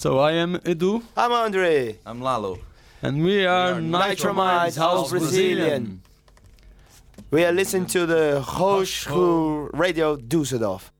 So I am Edu. I'm Andre. I'm Lalo. And we are Nitromize House Brazilian. We are listening to the Hochschule Radio Düsseldorf.